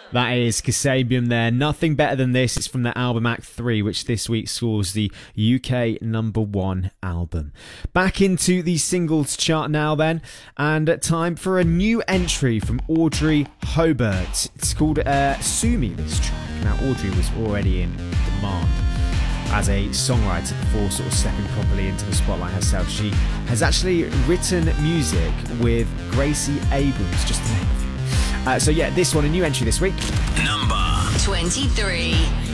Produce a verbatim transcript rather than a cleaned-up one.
That is Kasabian there. Nothing Better Than This. It's from the album Act three, which this week scores the U K number one album. Back into the singles chart now then, and time for a new entry from Audrey Hobart. It's called uh, Sue Me, this track. Now, Audrey was already in demand as a songwriter before sort of stepping properly into the spotlight herself. She has actually written music with Gracie Abrams, just to name a few. Uh, so yeah, this one, a new entry this week. Number twenty-three.